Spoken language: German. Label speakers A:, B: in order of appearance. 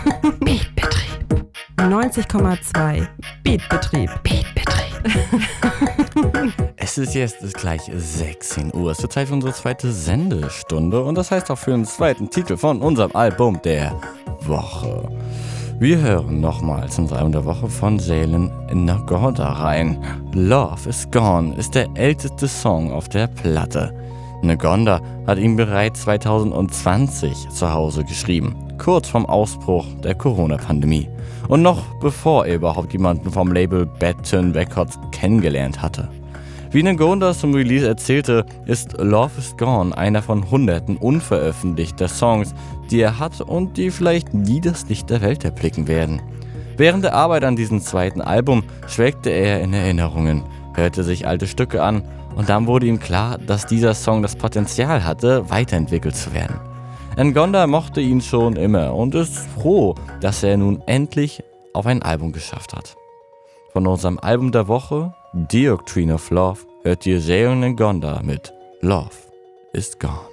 A: Beatbetrieb. 90,2 Beatbetrieb.
B: Es ist jetzt gleich 16 Uhr. Es wird Zeit für unsere zweite Sendestunde und das heißt auch für den zweiten Titel von unserem Album der Woche. Wir hören nochmals unser Album der Woche von Zaylen Ngonda rein. Love is Gone ist der älteste Song auf der Platte. Ngonda hat ihn bereits 2020 zu Hause geschrieben, kurz vorm Ausbruch der Corona-Pandemie. Und noch bevor er überhaupt jemanden vom Label Bad Tin Records kennengelernt hatte. Wie Ngonda zum Release erzählte, ist Love is Gone einer von hunderten unveröffentlichter Songs, die er hat und die vielleicht nie das Licht der Welt erblicken werden. Während der Arbeit an diesem zweiten Album schwelgte er in Erinnerungen, hörte sich alte Stücke an und dann wurde ihm klar, dass dieser Song das Potenzial hatte, weiterentwickelt zu werden. Ngonda mochte ihn schon immer und ist froh, dass er nun endlich auf ein Album geschafft hat. Von unserem Album der Woche, Doctrine of Love, hört ihr Zaylen Ngonda mit Love is Gone.